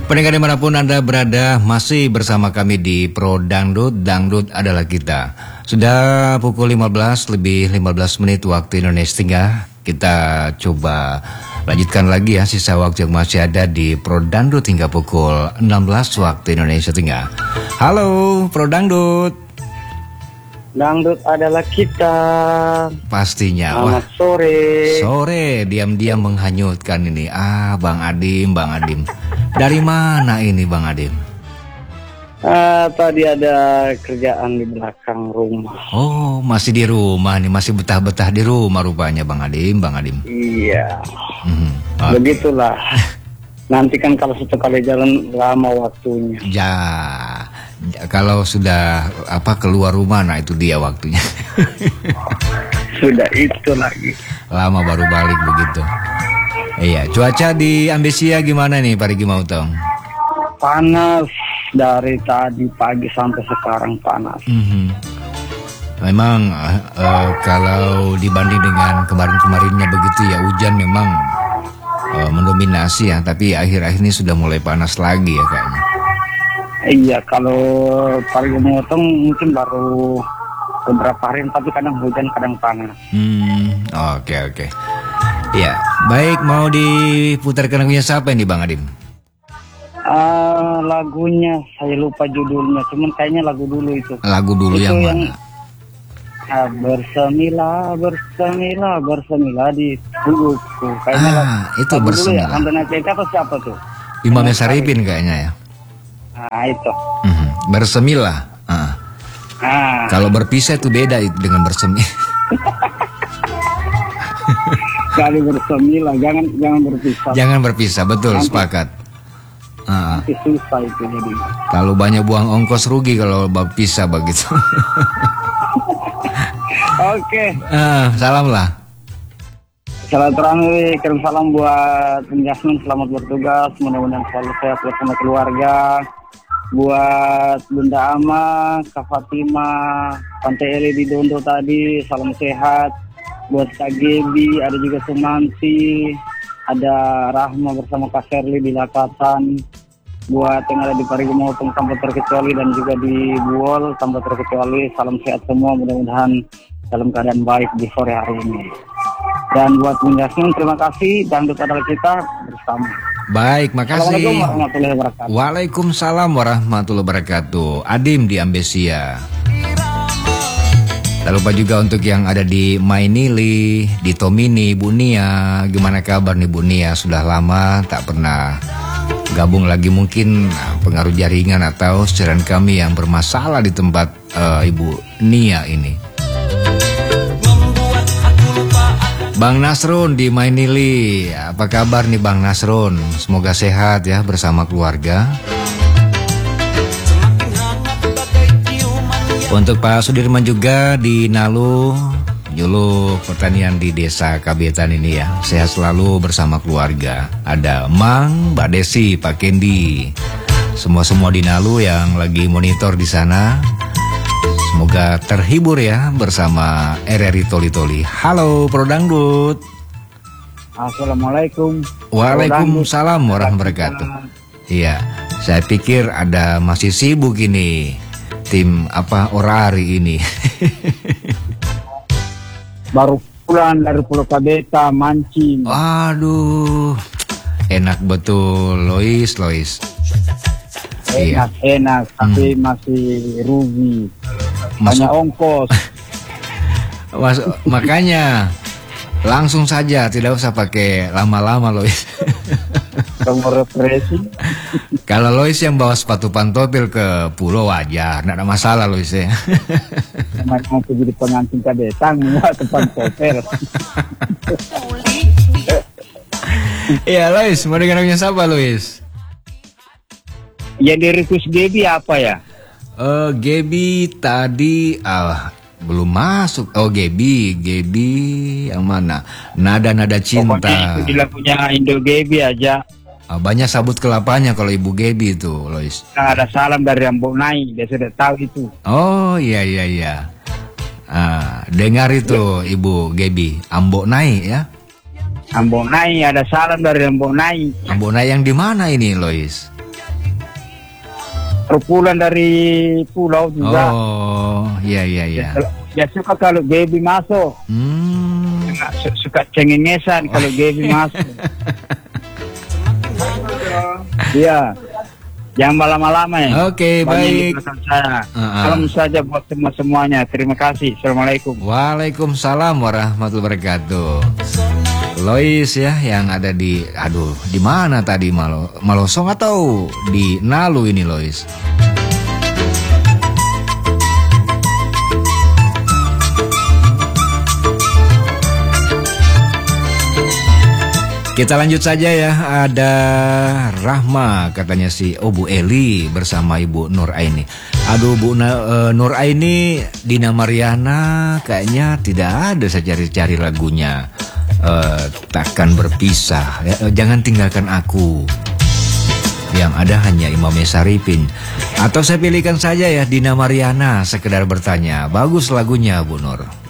Pendengar dimanapun Anda berada, masih bersama kami di Pro Dangdut. Dangdut adalah kita. Sudah pukul 15 lebih 15 menit waktu Indonesia Tengah. Kita coba lanjutkan lagi ya sisa waktu yang masih ada di Pro Dangdut hingga pukul 16 waktu Indonesia Tengah. Halo Pro Dangdut. Dangdut adalah kita. Pastinya. Selamat sore. Sore, diam-diam menghanyutkan ini. Bang Adim. Dari mana ini Bang Adim? Tadi ada kerjaan di belakang rumah. Oh, masih di rumah nih, masih betah-betah di rumah rupanya Bang Adim. Iya. Okay. Begitulah. Nanti kan kalau satu kali jalan lama waktunya. Ya, kalau sudah keluar rumah, nah itu dia waktunya. Sudah itu lagi. Lama baru balik begitu. Iya, cuaca di Ambesia gimana nih Pak Rigi Mautong? Panas dari tadi pagi sampai sekarang panas. Memang kalau dibanding dengan kemarin-kemarinnya begitu ya, hujan memang mendominasi ya, tapi akhir-akhir ini sudah mulai panas lagi ya kayaknya. Iya, kalau Pak Rigi Mautong mungkin baru beberapa hari, tapi kadang hujan kadang panas. Oke. Ya, baik, mau diputarkan lagunya siapa ini Bang Adim? Lagunya saya lupa judulnya, cuman kayaknya lagu dulu itu. Lagu dulu itu yang mana? Bersemilah di tubuhku. Kayaknya itu Bersemilah. Antena CK atau siapa tuh? Imam Saripin kayaknya ya. Itu. Bersemilah. Kalau berpisah itu beda dengan bersemilah. Kali bersemilah, jangan berpisah. Jangan berpisah, betul, nanti, sepakat. Nanti susah itu jadi. Kalau banyak buang ongkos rugi kalau berpisah begitu. Oke. Salam lah. Silaturahmi, kirim salam buat Jasmine, selamat bertugas, mudah-mudahan selalu sehat bersama keluarga. Buat Bunda Ama, Kak Fatima, Tante Eli di Dondo tadi, salam sehat. Buat Kak Gebi, ada juga Sumanti, ada Rahma bersama Kak Sherly di Lakatan. Buat yang ada di Pak Rigi Mautong tanpa terkecuali dan juga di Buol tanpa terkecuali, salam sehat semua, mudah-mudahan dalam keadaan baik di sore hari ini. Dan buat Bung Jasmine, terima kasih, Dangdut adalah kita bersama. Baik, makasih. Assalamualaikum warahmatullahi wabarakatuh. Waalaikumsalam warahmatullahi wabarakatuh. Adim di Ambesia. Tak lupa juga untuk yang ada di Mainili, di Tomini, Bu Nia. Gimana kabar nih Bu Nia? Sudah lama tak pernah gabung lagi, mungkin pengaruh jaringan atau siaran kami yang bermasalah di tempat Ibu Nia ini. Bang Nasrun di Mainili, apa kabar nih Bang Nasrun? Semoga sehat ya bersama keluarga. Untuk Pak Sudirman juga di Nalu, Juluk pertanian di desa Kabetan ini ya. Sehat selalu bersama keluarga. Ada Mang, Mbak Desi, Pak Kendi. Semua di Nalu yang lagi monitor di sana. Semoga terhibur ya bersama RRI Toli-Toli. Halo Pro Dangdut. Assalamualaikum. Waalaikumsalam warahmatullahi wabarakatuh. Iya, saya pikir ada masih sibuk ini. Tim Orari ini. Baru pulang dari Pulau Kabeta mancing. Aduh, enak betul Lois. Enak, tapi masih rugi. Banyak ongkos. Makanya langsung saja, tidak usah pakai lama-lama Lois. Kamu refreshing. Kalau Lois yang bawa sepatu pantopel ke pulau wajar, tidak ada masalah Lois ya. Mau pergi di pengantin Kabetang, muat pantopel. Iya Lois, mau dengarnya siapa Lois? Jadi request Gebi apa ya? Gebi tadi belum masuk. Oh Gebi yang mana? Nada cinta. Pokoknya itu lagunya Indo Gebi aja. Banyak sabut kelapanya kalau Ibu Gebi itu, Lois. Ada salam dari Ambok Nai, dia sudah tahu itu. Oh iya. Dengar itu Ibu Gebi, Ambok Nai ya. Ambok Nai, ada salam dari Ambok Nai. Ambok Nai yang di mana ini, Lois? Pulang dari pulau juga. Oh, iya. Dia suka kalau baby masuk. Suka cengengesan kalau baby masuk. Iya. Jangan lama-lama ya. Oke, baik. Saya. Salam saja buat semuanya. Terima kasih. Assalamualaikum. Waalaikumsalam warahmatullahi wabarakatuh. Lois ya yang ada di mana tadi Malosong atau di Nalu ini Lois? Kita lanjut saja ya. Ada Rahma katanya Bu Eli bersama Ibu Nur Aini. Aduh Bu Nur Aini, Dina Mariana kayaknya tidak ada, saya cari-cari lagunya. Takkan berpisah ya, jangan tinggalkan aku. Yang ada hanya Imam Saripin. Atau saya pilihkan saja ya Dina Mariana, sekedar bertanya. Bagus lagunya Bu Nur.